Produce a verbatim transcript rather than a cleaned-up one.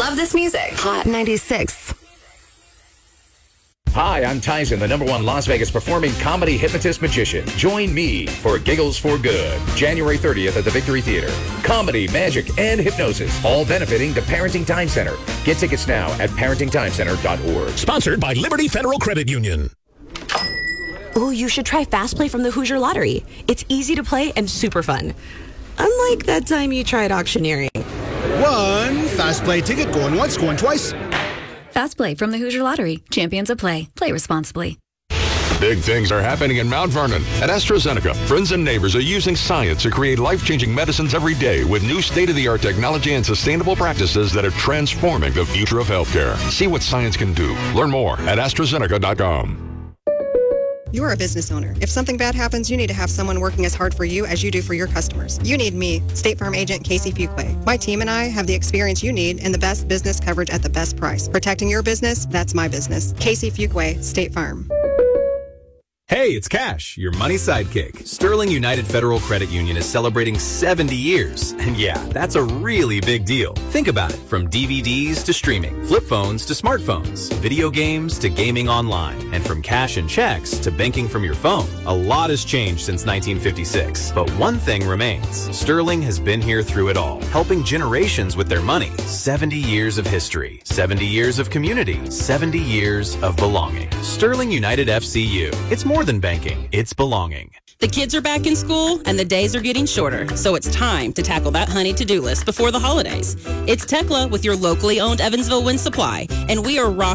love this music. Hot ninety-six. Hi, I'm Tyson, the number one Las Vegas performing comedy hypnotist magician. Join me for Giggles for Good, January thirtieth at the Victory Theater. Comedy, magic, and hypnosis, all benefiting the Parenting Time Center. Get tickets now at parenting time center dot org. Sponsored by Liberty Federal Credit Union. Oh, you should try Fast Play from the Hoosier Lottery. It's easy to play and super fun. Unlike that time you tried auctioneering. One Fast Play ticket going once, going twice. Fast Play from the Hoosier Lottery. Champions of play. Play responsibly. Big things are happening in Mount Vernon. At AstraZeneca, friends and neighbors are using science to create life-changing medicines every day with new state-of-the-art technology and sustainable practices that are transforming the future of healthcare. See what science can do. Learn more at AstraZeneca dot com. You're a business owner. If something bad happens, you need to have someone working as hard for you as you do for your customers. You need me, State Farm Agent Casey Fuquay. My team and I have the experience you need and the best business coverage at the best price. Protecting your business, that's my business. Casey Fuquay, State Farm. Hey, it's Cash, your money sidekick. Sterling United Federal Credit Union is celebrating seventy years. And yeah, that's a really big deal. Think about it. From D V Ds to streaming, flip phones to smartphones, video games to gaming online, and from cash and checks to banking from your phone. A lot has changed since nineteen fifty-six, but one thing remains. Sterling has been here through it all, helping generations with their money. seventy years of history, seventy years of community, seventy years of belonging. Sterling United F C U. It's more than banking, it's belonging. The kids are back in school and the days are getting shorter, so it's time to tackle that honey to-do list before the holidays. It's Tekla with your locally owned Evansville Wind Supply, and we are rocking